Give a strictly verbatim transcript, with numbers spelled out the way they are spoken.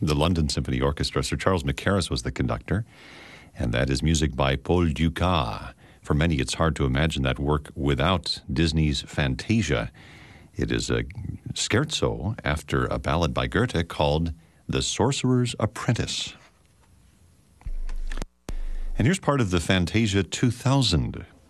the London Symphony Orchestra. Sir Charles Mackerras was the conductor, and that is music by Paul Dukas. For many, it's hard to imagine that work without Disney's Fantasia. It is a scherzo after a ballad by Goethe called The Sorcerer's Apprentice. And here's part of the Fantasia two thousand.